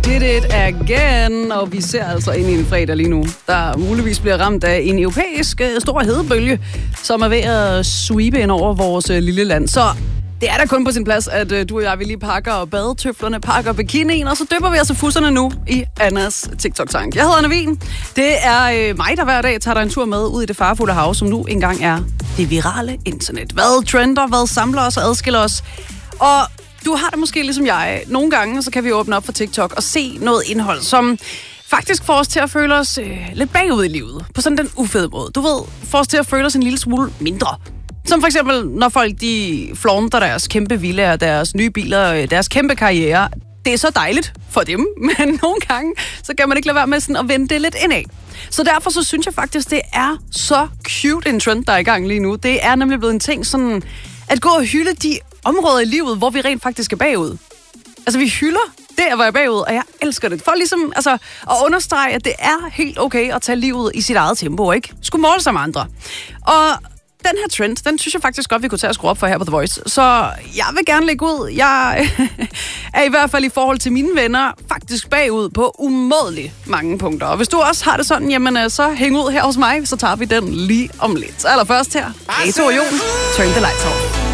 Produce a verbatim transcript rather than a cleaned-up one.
Did it again. Og vi ser altså ind i en fredag lige nu, der muligvis bliver ramt af en europæisk stor hedebølge, som er ved at sweepe ind over vores lille land. Så det er da kun på sin plads, at du og jeg vi lige pakker badetøflerne, pakker bikinien, og så dypper vi altså fusserne nu i Annas TikTok-tank. Jeg hedder Anna Wien. Det er mig, der hver dag tager dig en tur med ud i det farfulde hav, som nu engang er det virale internet. Hvad trender, hvad samler os og adskiller os. Og du har det måske ligesom jeg. Nogle gange så kan vi åbne op for TikTok og se noget indhold, som faktisk får os til at føle os øh, lidt bagud i livet. På sådan den ufede måde. Du ved, får os til at føle os en lille smule mindre. Som for eksempel, når folk de flaunter deres kæmpe villaer, deres nye biler, deres kæmpe karriere. Det er så dejligt for dem, men nogle gange, så kan man ikke lade være med sådan at vende det lidt indad. Så derfor så synes jeg faktisk, det er så cute en trend, der er i gang lige nu. Det er nemlig blevet en ting sådan, at gå og hylde de områder i livet, hvor vi rent faktisk er bagud. Altså, vi hylder det, hvor jeg er bagud, og jeg elsker det. For ligesom altså, at understrege, at det er helt okay at tage livet i sit eget tempo, ikke? Skulle måle sig med andre. Og den her trend, den synes jeg faktisk godt, vi kunne tage at skrue op for her på The Voice. Så jeg vil gerne lægge ud. Jeg er i hvert fald i forhold til mine venner faktisk bagud på umådeligt mange punkter. Og hvis du også har det sådan, jamen så hæng ud her hos mig, så tager vi den lige om lidt. Så allerførst her, Kato og Jon, Turn the Lights Off.